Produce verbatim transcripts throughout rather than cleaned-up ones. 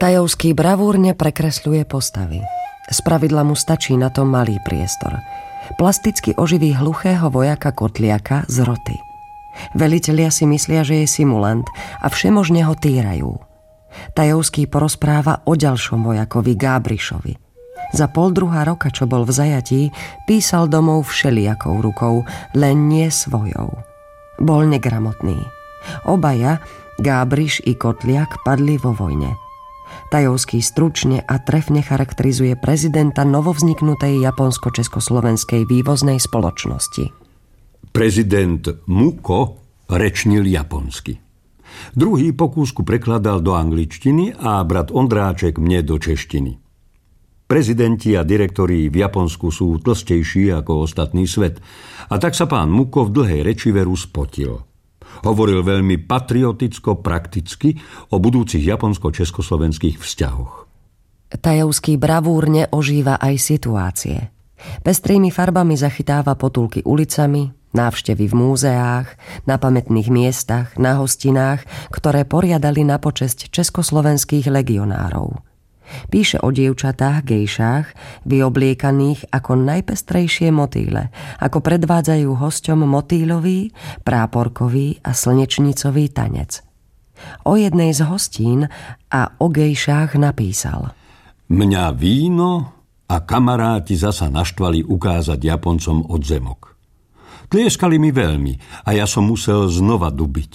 Tajovský bravúrne prekresľuje postavy. Spravidla mu stačí na to malý priestor. Plasticky oživí hluchého vojaka Kotliaka z roty. Velitelia si myslia, že je simulant a všemožne ho týrajú. Tajovský porozpráva o ďalšom vojakovi Gábrišovi. Za pol druhá roka, čo bol v zajatí, písal domov všelijakou rukou, len nie svojou. Bol negramotný. Obaja, Gábriš i Kotliak, padli vo vojne. Tajovský stručne a trefne charakterizuje prezidenta novovzniknutej japonsko-československej vývoznej spoločnosti. Prezident Muko rečnil japonsky. Druhý po kúsku prekladal do angličtiny a brat Ondráček mne do češtiny. Prezidenti a direktori v Japonsku sú tlstejší ako ostatný svet. A tak sa pán Muko v dlhej reči veru spotil. Hovoril veľmi patrioticko-prakticky o budúcich japonsko-československých vzťahoch. Tajovský bravúrne ožíva aj situácie. Pestrými farbami zachytáva potulky ulicami, návštevy v múzeách, na pamätných miestach, na hostinách, ktoré poriadali na počesť československých legionárov. Píše o dievčatách, gejšách, vyobliekaných ako najpestrejšie motýle, ako predvádzajú hosťom motýlový, práporkový a slnečnicový tanec. O jednej z hostín a o gejšách napísal: Mňa víno a kamaráti zasa naštvali ukázať Japoncom odzemok. Tlieskali mi veľmi a ja som musel znova dubiť.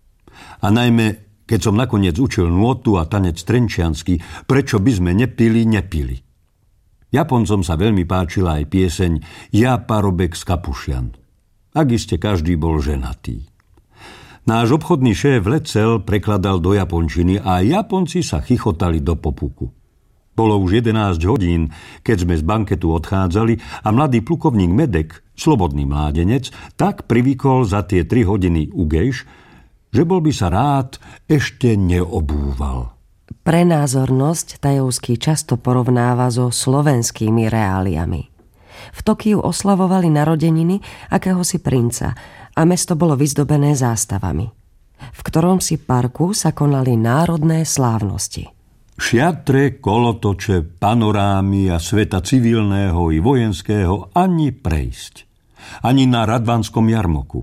A najmä keď som nakoniec učil nôtu a tanec trenčiansky, prečo by sme nepili, nepili. Japoncom sa veľmi páčila aj pieseň Ja parobek z Kapušian. Ak iste každý bol ženatý. Náš obchodný šéf Lecel prekladal do japončiny a Japonci sa chichotali do popuku. Bolo už jedenásť hodín, keď sme z banketu odchádzali a mladý plukovník Medek, slobodný mládenec, tak privykol za tie tri hodiny u gejš, že bol by sa rád ešte neobúval. Pre názornosť Tajovský často porovnáva so slovenskými reáliami. V Tokiu oslavovali narodeniny akéhosi princa a mesto bolo vyzdobené zástavami. V ktorom si parku sa konali národné slávnosti. Šiatre, kolotoče, panorámy a sveta civilného i vojenského ani prejsť. Ani na Radvanskom jarmoku.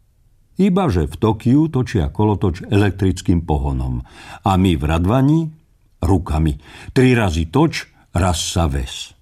Ibaže v Tokiu točia kolotoč elektrickým pohonom a my v Radvani rukami. Tri razy toč, raz sa ves.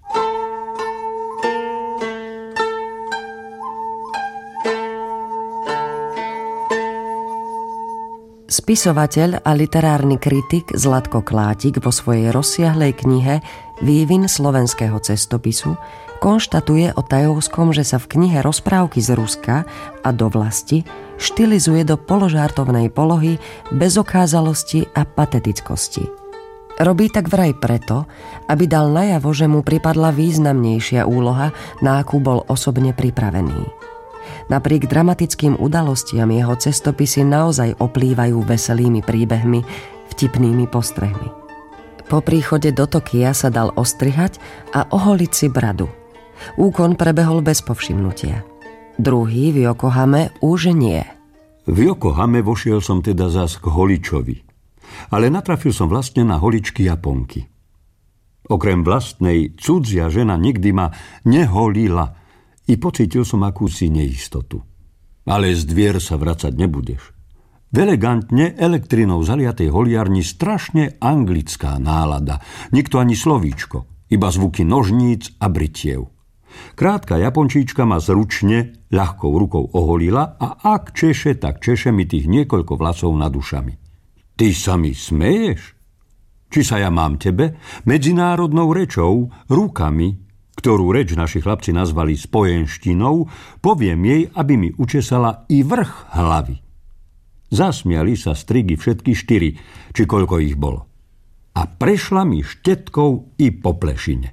Spisovateľ a literárny kritik Zlatko Klátik vo svojej rozsiahlej knihe Vývin slovenského cestopisu konštatuje o Tajovskom, že sa v knihe Rozprávky z Ruska a do vlasti štilizuje do položartovnej polohy bezokázalosti a patetickosti. Robí tak vraj preto, aby dal najavo, že mu pripadla významnejšia úloha, na akú bol osobne pripravený. Napriek dramatickým udalostiam jeho cestopisy naozaj oplývajú veselými príbehmi, vtipnými postrehmi. Po príchode do Tokia sa dal ostrihať a oholiť si bradu. Úkon prebehol bez povšimnutia. Druhý v Yokohame už nie. V Yokohame vošiel som teda zas k holičovi. Ale natrafil som vlastne na holičky Japonky. Okrem vlastnej, cudzia žena nikdy ma neholila i pocítil som akúsi neistotu. Ale z dvier sa vracať nebudeš. V elegantne elektrinou zaliatej holiarni strašne anglická nálada. Nikto ani slovíčko, iba zvuky nožníc a britiev. Krátka Japončíčka ma zručne, ľahkou rukou oholila a ak češe, tak češe mi tých niekoľko vlasov nad ušami. Ty sa mi smeješ? Či sa ja mám tebe? Medzinárodnou rečou, rukami, ktorú reč naši chlapci nazvali spojenštinou, poviem jej, aby mi učesala i vrch hlavy. Zasmiali sa strigy všetky štyri, či koľko ich bolo. A prešla mi štetkou i po plešine.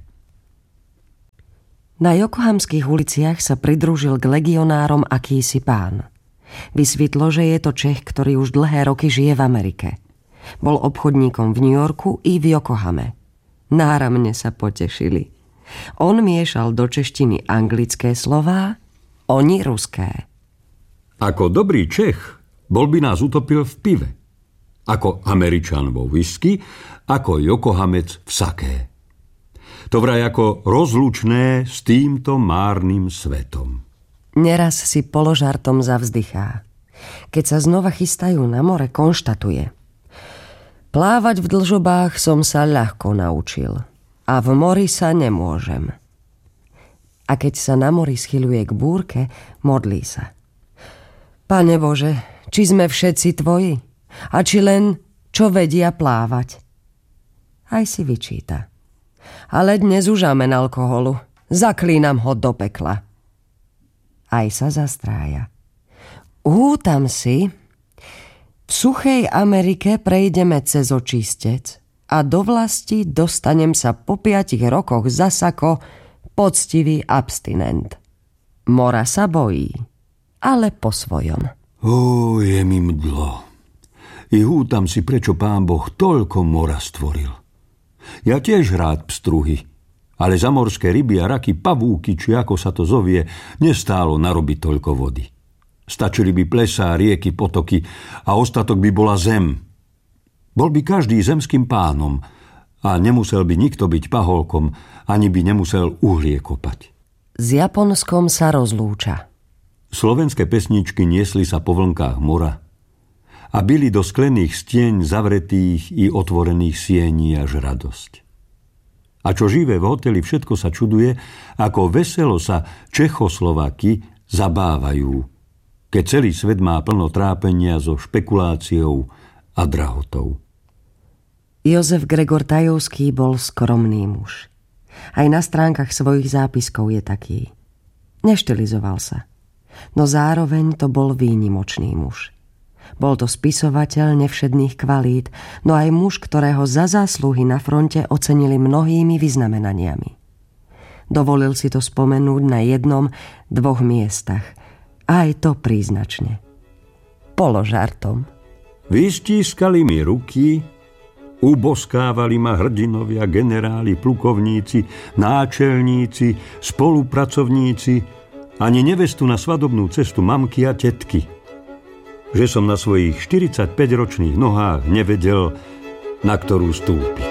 Na jokohamských uliciach sa pridružil k legionárom akýsi pán. Vysvetlo, že je to Čech, ktorý už dlhé roky žije v Amerike. Bol obchodníkom v New Yorku i v Yokohame. Náramne sa potešili. On miešal do češtiny anglické slová, oni ruské. Ako dobrý Čech bol by nás utopil v pive. Ako Američan vo whisky, ako Yokohamec v saké. To vraj ako rozlučné s týmto márnym svetom. Neraz si položartom zavzdychá. Keď sa znova chystajú na more, konštatuje: plávať v dlžobách som sa ľahko naučil a v mori sa nemôžem. A keď sa na mori schyľuje k búrke, modlí sa: Pane Bože, či sme všetci tvoji? A či len čo vedia plávať? Aj si vyčíta: ale dnes už amen alkoholu, zaklínam ho do pekla. Aj sa zastrája: hútam si, v suchej Amerike prejdeme cez očistec a do vlasti dostanem sa po piatich rokoch zasako poctivý abstinent. Mora sa bojí, ale po svojom. Ó, je mi mdlo. I hútam si, prečo Pán Boh toľko mora stvoril. Ja tiež rád pstruhy, ale za morské ryby a raky, pavúky, či ako sa to zovie, nestálo narobiť toľko vody. Stačili by plesá, rieky, potoky a ostatok by bola zem. Bol by každý zemským pánom a nemusel by nikto byť paholkom, ani by nemusel uhlie kopať. S Japonskom sa rozlúča. Slovenské pesničky niesli sa po vlnkách mora a bili do sklených stieň zavretých i otvorených siení až radosť. A čo živé v hoteli, všetko sa čuduje, ako veselo sa Čechoslováky zabávajú, keď celý svet má plno trápenia so špekuláciou a drahotou. Jozef Gregor Tajovský bol skromný muž. Aj na stránkach svojich zápiskov je taký. Neštilizoval sa, no zároveň to bol výnimočný muž. Bol to spisovateľ nevšedných kvalít, no aj muž, ktorého za zásluhy na fronte ocenili mnohými vyznamenaniami. Dovolil si to spomenúť na jednom, dvoch miestach, a aj to príznačne. Položartom. Vystískali mi ruky, uboskávali ma hrdinovia, generáli, plukovníci, náčelníci, spolupracovníci, ani nevestu na svadobnú cestu mamky a tetky. Že som na svojich štyridsaťpäťročných nohách nevedel, na ktorú stúpiť.